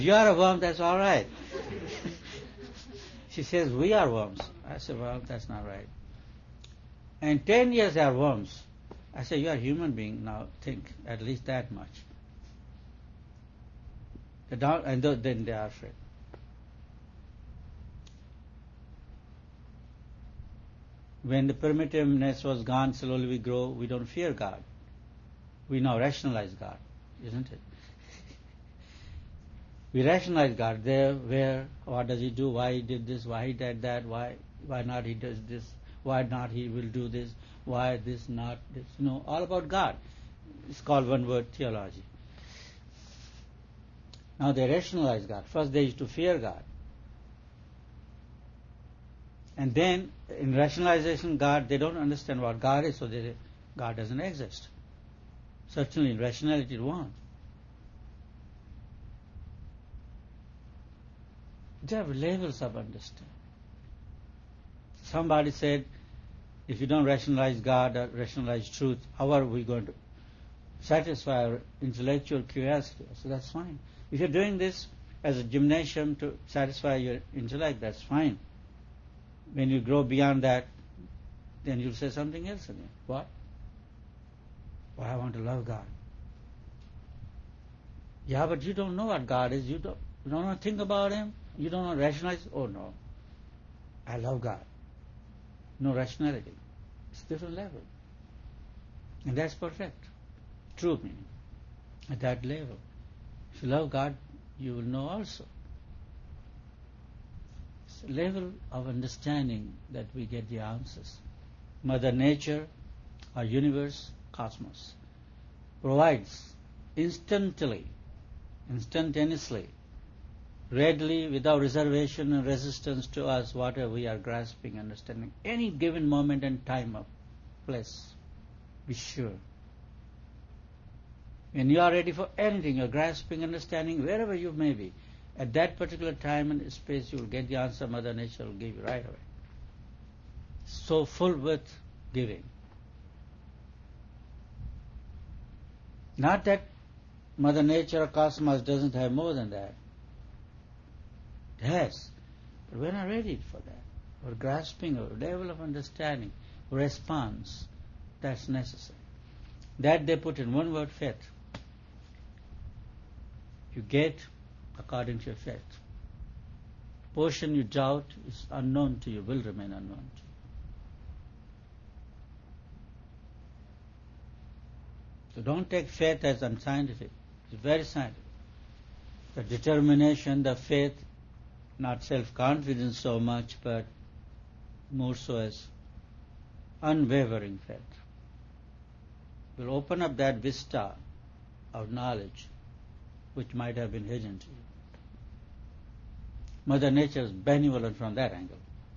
You are a worm, that's all right. She says, we are worms. I said, well, that's not right. And 10 years they are worms. I said, you are a human being now, think at least that much. And then they are afraid. When the primitiveness was gone, slowly we grow, we don't fear God. We now rationalize God, isn't it? We rationalize God there, where, what does He do, why He did this, why He did that, why not He does this, why not He will do this, why this, not this, all about God. It's called one word theology. Now they rationalize God. First they used to fear God. And then in rationalization God, they don't understand what God is, so they say God doesn't exist. Certainly in rationality it won't. There are levels of understanding. Somebody said, if you don't rationalize God or rationalize truth, how are we going to satisfy our intellectual curiosity? So that's fine. If you're doing this as a gymnasium to satisfy your intellect, that's fine. When you grow beyond that, then you'll say something else again. What? Well, I want to love God. Yeah, but you don't know what God is. You don't know think about Him. You don't know rationalize. Oh no, I love God. No rationality. It's a different level. And that's perfect. True meaning. At that level. If you love God, you will know also. It's a level of understanding that we get the answers. Mother Nature, our universe, cosmos, provides instantaneously, readily, without reservation and resistance to us, whatever we are grasping, understanding, any given moment and time of place. Be sure. When you are ready for anything, you're grasping, understanding, wherever you may be, at that particular time and space, you will get the answer Mother Nature will give you right away. So full with giving. Not that Mother Nature or cosmos doesn't have more than that. It has. But we're not ready for that. We're grasping a level of understanding, response, that's necessary. That they put in one word, faith. You get according to your faith. Portion you doubt is unknown to you, will remain unknown to you. So don't take faith as unscientific. It's very scientific. The determination, the faith, not self-confidence so much, but more so as unwavering faith, will open up that vista of knowledge which might have been hidden to you. Mother Nature is benevolent from that angle.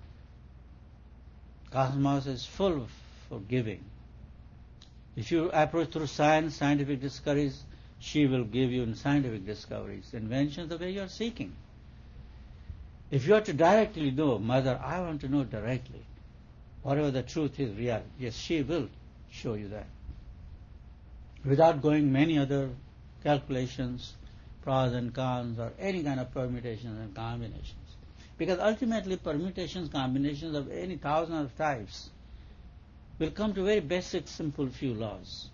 Cosmos is full of forgiving. If you approach through science, scientific discoveries, she will give you in scientific discoveries, inventions the way you are seeking. If you are to directly know, Mother, I want to know directly, whatever the truth is, reality, yes, she will show you that. Without going many other calculations, pros and cons, or any kind of permutations and combinations. Because ultimately permutations, combinations of any thousand of types will come to very basic, simple few laws.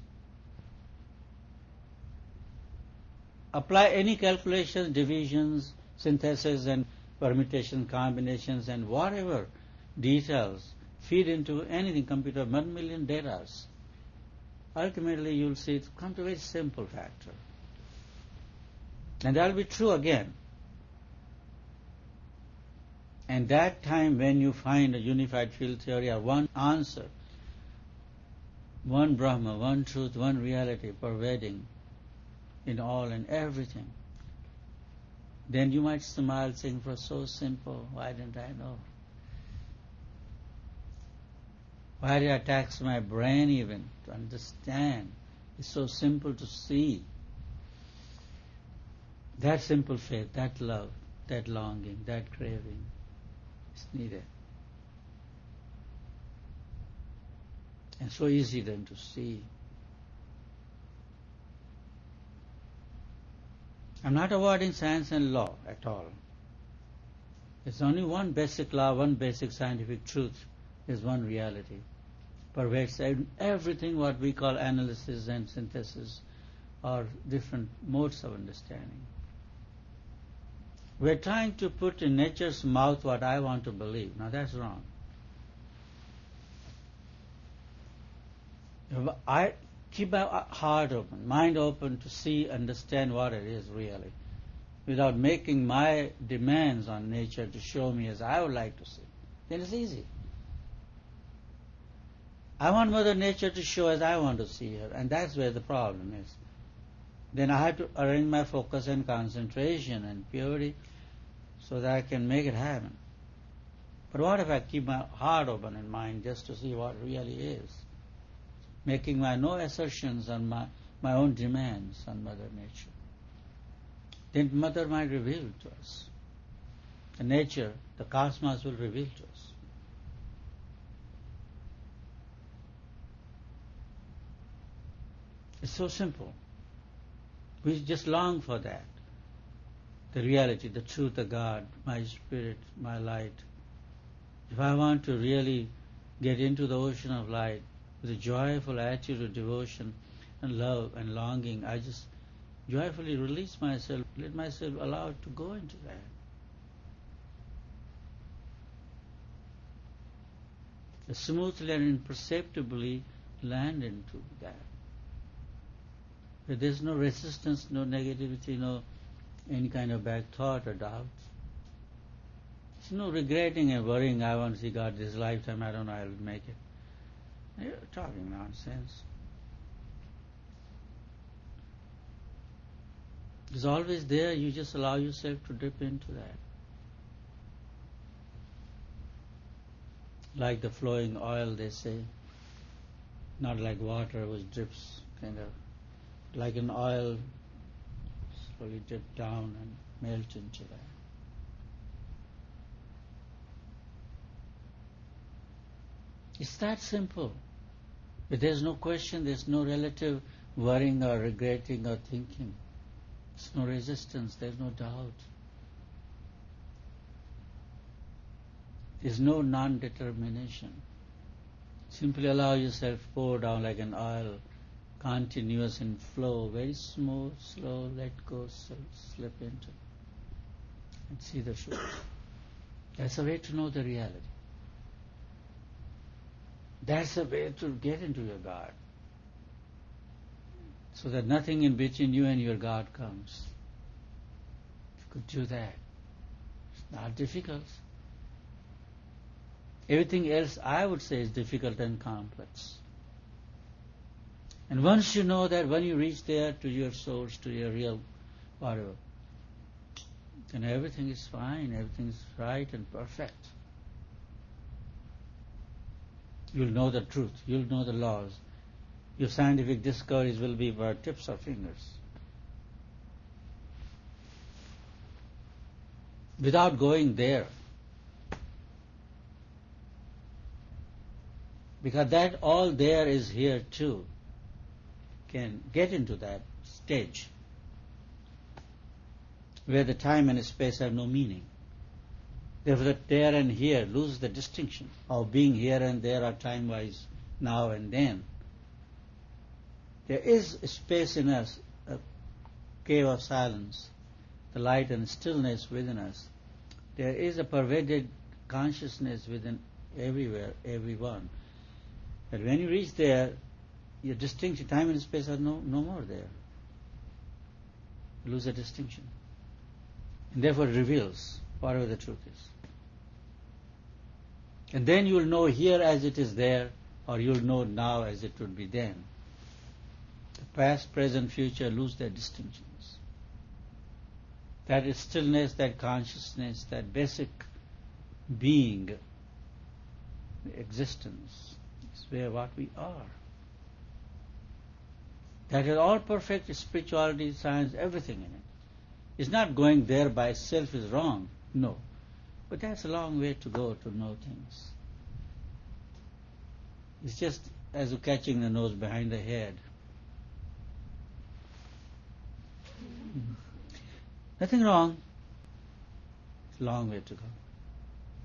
Apply any calculations, divisions, synthesis and permutations, combinations, and whatever details feed into anything, computer, 1 million data. Ultimately you'll see it come to a very simple factor. And that will be true again. And that time when you find a unified field theory or one answer, one Brahma, one truth, one reality pervading in all and everything, then you might smile saying, it was so simple, why didn't I know? Why did I tax my brain even to understand? It's so simple to see. That simple faith, that love, that longing, that craving is needed. And so easy then to see. I'm not avoiding science and law at all. There's only one basic law, one basic scientific truth. There's one reality. Pervades everything what we call analysis and synthesis or different modes of understanding. We're trying to put in nature's mouth what I want to believe. Now that's wrong. I keep my heart open, mind open to see, understand what it is really, without making my demands on nature to show me as I would like to see. Then it's easy. I want Mother Nature to show as I want to see her, and that's where the problem is. Then I have to arrange my focus and concentration and purity so that I can make it happen. But what if I keep my heart open and mind just to see what really is? Making no assertions on my own demands on Mother Nature. Then Mother might reveal to us. The nature, the cosmos will reveal to us. It's so simple. We just long for that. The reality, the truth, the God, my spirit, my light. If I want to really get into the ocean of light with a joyful attitude of devotion and love and longing, I just joyfully release myself, let myself allow it to go into that. Smoothly and imperceptibly land into that. Where there's no resistance, no negativity, no any kind of back thought or doubt. There's no regretting and worrying, I want to see God this lifetime, I don't know I'll make it. You're talking nonsense. It's always there, you just allow yourself to dip into that. Like the flowing oil, they say, not like water which drips, kind of like an oil slowly dip down and melt into that. It's that simple. But there's no question, there's no relative worrying or regretting or thinking. There's no resistance, there's no doubt. There's no non-determination. Simply allow yourself pour down like an oil, continuous in flow, very smooth, slow, let go, slip into, and see the truth. That's a way to know the reality. That's a way to get into your God, so that nothing in between you and your God comes. You could do that. It's not difficult. Everything else, I would say, is difficult and complex. And once you know that, when you reach there to your source, to your real whatever, then everything is fine, everything is right and perfect. You'll know the truth, you'll know the laws. Your scientific discoveries will be by tips of fingers. Without going there. Because that all there is here too. Can get into that stage where the time and space have no meaning. Therefore the there and here lose the distinction of being here and there or time-wise now and then. There is a space in us, a cave of silence, the light and stillness within us. There is a pervaded consciousness within everywhere, everyone. But when you reach there, your distinction, time and space are no more there. You lose the distinction. And therefore it reveals whatever the truth is. And then you will know here as it is there, or you will know now as it would be then. The past, present, future lose their distinctions. That is stillness, that consciousness, that basic being, existence, is where what we are. That is all perfect spirituality, science, everything in it. It's not going there by itself is wrong, no. But that's a long way to go to know things. It's just as catching the nose behind the head. Nothing wrong. It's a long way to go.